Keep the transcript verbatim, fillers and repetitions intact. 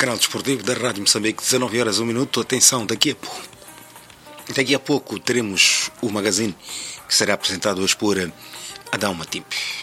canal desportivo da Rádio Moçambique, dezanove horas, um minuto. Atenção, daqui a pouco, daqui a pouco teremos o magazine que será apresentado hoje por Adão Matip.